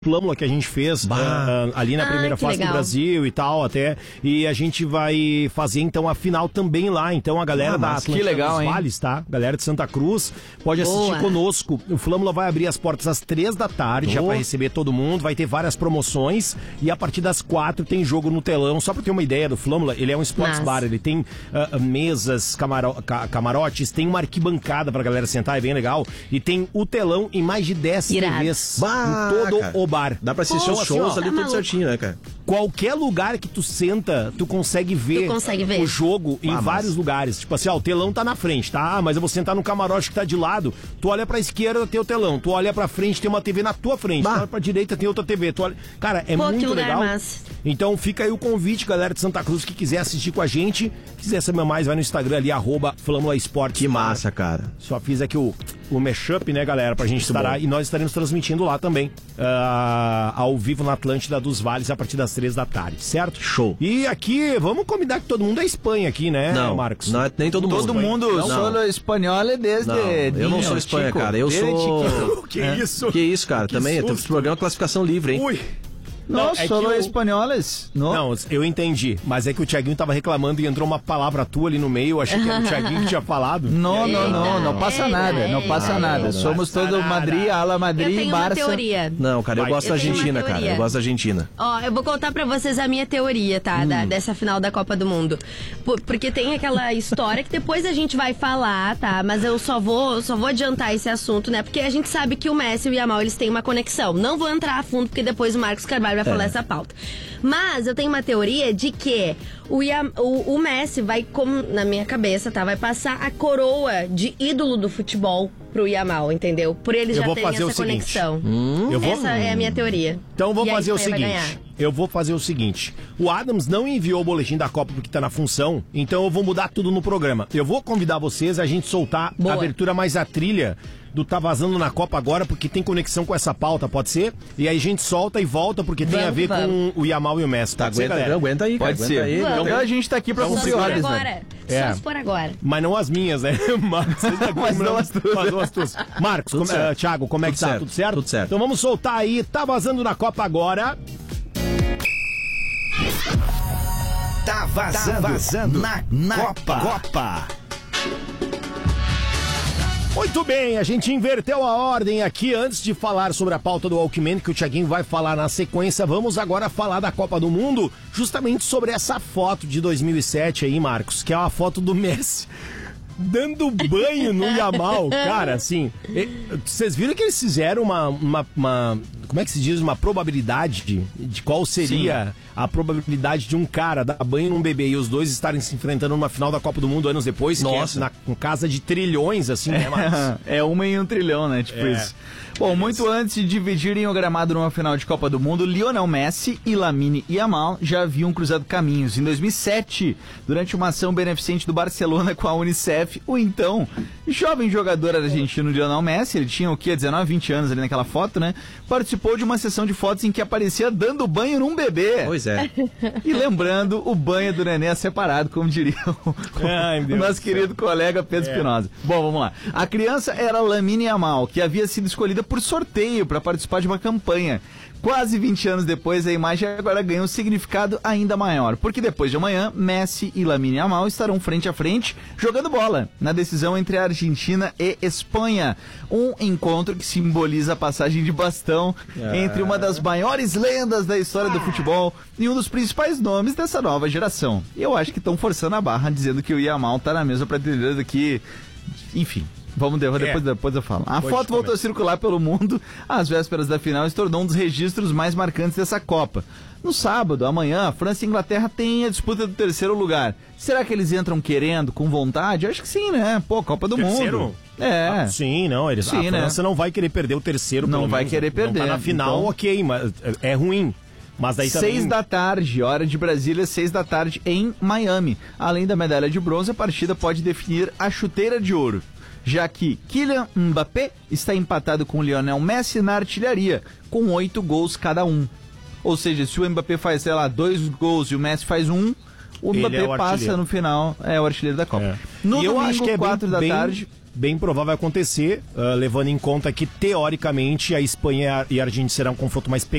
Flâmula que a gente fez ali na primeira fase do Brasil e tal, até. E a gente vai fazer, então, a final também lá. Então, a galera da Atlântica dos Vales, tá? Galera de Santa Cruz, pode assistir conosco. O Flâmula vai abrir as portas às 3 da tarde, já vai receber todo mundo. Vai ter várias promoções. E a partir das 4 tem jogo no telão. Só pra ter uma ideia do Flâmula, ele é um sports bar. Ele tem mesas, camarotes, tem uma arquibancada pra galera sentar, é bem legal. E tem o telão em mais de 10 TVs. Em todo o bar. Dá pra assistir os shows ali tudo certinho, né, cara? Qualquer lugar que tu senta, tu consegue ver o jogo em vários lugares. Tipo assim, o telão tá na frente, tá? Mas eu vou sentar no camarote que tá de lado. Tu olha pra esquerda, tem o telão. Tu olha pra frente, tem uma TV na tua frente. Tu olha pra direita, tem outra TV. Tu olha... Cara, é muito legal. Então fica aí o convite, galera de Santa Cruz, que quiser assistir com a gente. Quiser saber mais, vai no Instagram ali, @Flâmula Esportes. Que massa, cara. Só fiz aqui o mashup, né, galera, pra gente estar. E nós estaremos transmitindo lá também, ao vivo na Atlântida dos Vales, a partir das 3 da tarde, certo? Show. E aqui, vamos combinar que todo mundo é Espanha aqui, né, Marcos? Não, nem todo mundo. Todo mundo, sou espanhol desde... eu não sou Espanha, cara, eu sou... Que isso? Que isso, cara, também, tem programa Classificação Livre, hein? Ui! Não, solo espanholes. Não, eu entendi, mas é que o Thiaguinho tava reclamando e entrou uma palavra tua ali no meio, eu achei que era o Thiaguinho que tinha falado. Não passa nada, não passa nada. Somos todo Madrid, ala Madrid, eu tenho Barça. Uma teoria. Não, cara, eu gosto da Argentina, cara, eu gosto da Argentina. Ó, eu vou contar pra vocês a minha teoria, tá, dessa final da Copa do Mundo. Porque tem aquela história que depois a gente vai falar, tá, mas eu só vou adiantar esse assunto, né, porque a gente sabe que o Messi e o Yamal, eles têm uma conexão. Não vou entrar a fundo, porque depois o Marcos Carvalho vai falar essa pauta. Mas eu tenho uma teoria de que o Messi vai, como na minha cabeça, tá? Vai passar a coroa de ídolo do futebol pro Yamal, entendeu? Por eles já terem essa conexão. Essa é a minha teoria. Então vou fazer o seguinte. Eu vou fazer o seguinte. O Adams não enviou o boletim da Copa porque tá na função, então eu vou mudar tudo no programa. Eu vou convidar vocês a gente soltar a abertura mais a trilha do Tá Vazando na Copa agora, porque tem conexão com essa pauta, pode ser? E aí a gente solta e volta, porque tem a ver com o Yamal e o Messi. Tá, aguenta aí, cara. Pode ser. Aí, então a gente tá aqui pra cumprir ordens, né? Só se for agora. Mas não as minhas, né? Mas não as tuas. Marcos, Thiago, como é que tá? Tudo certo? Tudo certo. Então vamos soltar aí, Tá Vazando na Copa agora. Tá vazando na Copa. Muito bem, a gente inverteu a ordem aqui. Antes de falar sobre a pauta do Walkman, que o Thiaguinho vai falar na sequência, vamos agora falar da Copa do Mundo, justamente sobre essa foto de 2007 aí, Marcos, que é uma foto do Messi dando banho no Yamal. Cara, assim, vocês viram que eles fizeram uma como é que se diz? Uma probabilidade de qual seria a probabilidade de um cara dar banho num bebê e os dois estarem se enfrentando numa final da Copa do Mundo anos depois. Nossa. Que é com casa de trilhões, assim, né, Marcos? É 1 em 1 trilhão, né? Tipo isso. Bom, muito antes de dividirem o gramado numa final de Copa do Mundo, Lionel Messi e Lamine Yamal já haviam cruzado caminhos. Em 2007, durante uma ação beneficente do Barcelona com a Unicef, o então jovem jogador argentino Lionel Messi, ele tinha o quê? 19, 20 anos ali naquela foto, né? Participou de uma sessão de fotos em que aparecia dando banho num bebê. Pois é. E lembrando, o banho do neném é separado, como diria o nosso querido colega Pedro Espinosa. Bom, vamos lá. A criança era Lamine Yamal, que havia sido escolhida por sorteio para participar de uma campanha. Quase 20 anos depois, a imagem agora ganha um significado ainda maior, porque depois de amanhã, Messi e Lamine Yamal estarão frente a frente jogando bola na decisão entre a Argentina e Espanha. Um encontro que simboliza a passagem de bastão entre uma das maiores lendas da história do futebol e um dos principais nomes dessa nova geração. Eu acho que estão forçando a barra, dizendo que o Yamal tá na mesma prateleira do que... Enfim... Depois eu falo. A foto voltou a circular pelo mundo às vésperas da final e se tornou um dos registros mais marcantes dessa Copa. No sábado, amanhã, França e Inglaterra têm a disputa do terceiro lugar. Será que eles entram querendo, com vontade? Acho que sim, né? Pô, Copa do Mundo. Sim, não. A França não vai querer perder o terceiro. Não vai querer perder. Não tá na final, então... ok, mas é ruim. Mas daí 6 da tarde, hora de Brasília, 6 da tarde em Miami. Além da medalha de bronze, a partida pode definir a chuteira de ouro, já que Kylian Mbappé está empatado com Lionel Messi na artilharia, com 8 gols cada um. Ou seja, se o Mbappé faz, 2 gols e o Messi faz 1, o Mbappé passa no final, é o artilheiro da Copa. No domingo, 4 da tarde... bem provável acontecer, levando em conta que, teoricamente, a Espanha e a Argentina serão um confronto mais